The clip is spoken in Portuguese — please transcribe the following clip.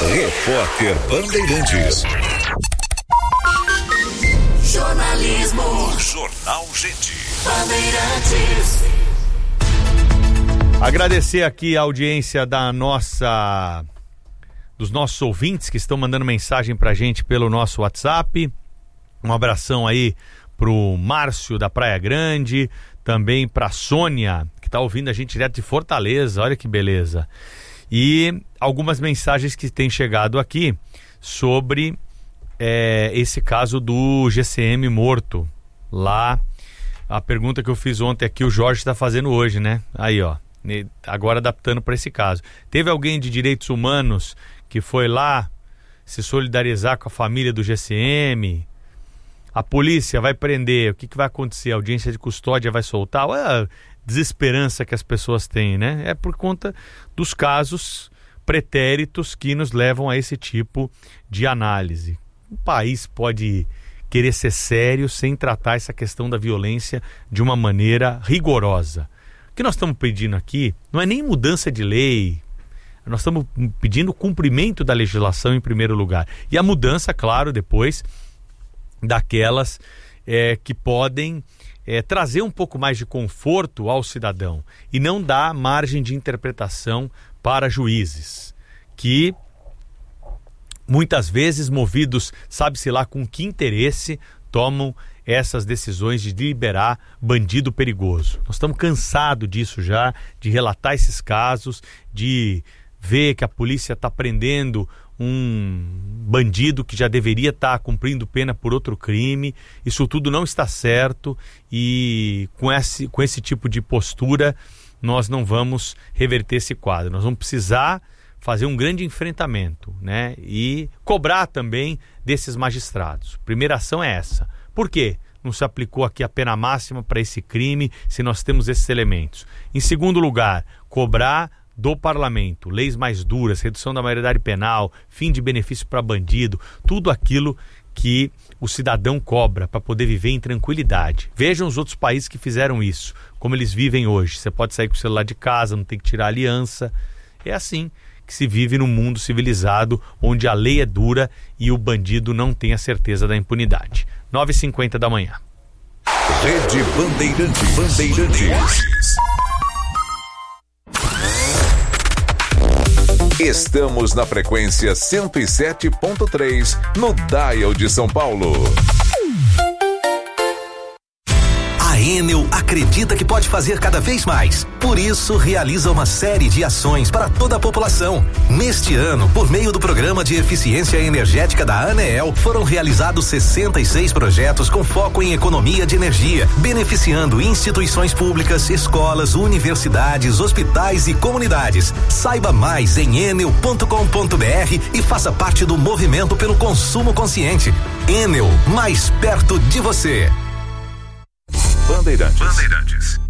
Repórter Bandeirantes. Jornalismo. Jornal Gente. Bandeirantes. Agradecer aqui a audiência dos nossos ouvintes que estão mandando mensagem pra gente pelo nosso WhatsApp. Um abração aí pro Márcio da Praia Grande, também pra Sônia, que tá ouvindo a gente direto de Fortaleza, olha que beleza. E algumas mensagens que têm chegado aqui sobre esse caso do GCM morto. Lá, a pergunta que eu fiz ontem aqui, o Jorge está fazendo hoje, né? Aí, ó, agora adaptando para esse caso. Teve alguém de direitos humanos que foi lá se solidarizar com a família do GCM? A polícia vai prender, o que vai acontecer? A audiência de custódia vai soltar? Olha a desesperança que as pessoas têm, né? É por conta dos casos pretéritos que nos levam a esse tipo de análise. O país pode querer ser sério sem tratar essa questão da violência de uma maneira rigorosa. O que nós estamos pedindo aqui não é nem mudança de lei, nós estamos pedindo o cumprimento da legislação em primeiro lugar. E a mudança, claro, depois daquelas que podem trazer um pouco mais de conforto ao cidadão e não dar margem de interpretação para juízes, que muitas vezes, movidos, sabe-se lá com que interesse, tomam essas decisões de liberar bandido perigoso. Nós estamos cansados disso já, de relatar esses casos, de ver que a polícia está prendendo um bandido que já deveria estar cumprindo pena por outro crime. Isso tudo não está certo e com esse tipo de postura nós não vamos reverter esse quadro. Nós vamos precisar fazer um grande enfrentamento, né? E cobrar também desses magistrados. Primeira ação é essa. Por quê? Não se aplicou aqui a pena máxima para esse crime se nós temos esses elementos. Em segundo lugar, cobrar do parlamento leis mais duras, redução da maioridade penal, fim de benefício para bandido, tudo aquilo que o cidadão cobra para poder viver em tranquilidade. Vejam os outros países que fizeram isso, como eles vivem hoje. Você pode sair com o celular de casa, não tem que tirar a aliança. É assim que se vive num mundo civilizado, onde a lei é dura e o bandido não tem a certeza da impunidade. 9h50 da manhã. Rede Bandeirantes. Estamos na frequência 107.3 no Dial de São Paulo. A Enel acredita que pode fazer cada vez mais. Por isso, realiza uma série de ações para toda a população. Neste ano, por meio do Programa de Eficiência Energética da ANEEL, foram realizados 66 projetos com foco em economia de energia, beneficiando instituições públicas, escolas, universidades, hospitais e comunidades. Saiba mais em enel.com.br e faça parte do movimento pelo consumo consciente. Enel, mais perto de você. Bandeirantes.